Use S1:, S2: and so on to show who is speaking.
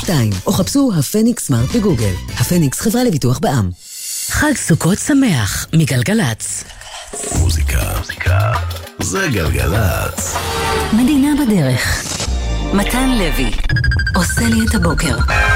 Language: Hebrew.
S1: 2, או חפשו הפניקס סמארט בגוגל. הפניקס, חברה לביטוח בע"מ.
S2: חג סוכות שמח מגלגלץ.
S3: מוזיקה זה גלגלץ.
S2: מדינה בדרך. מתן לוי עושה לי את הבוקר.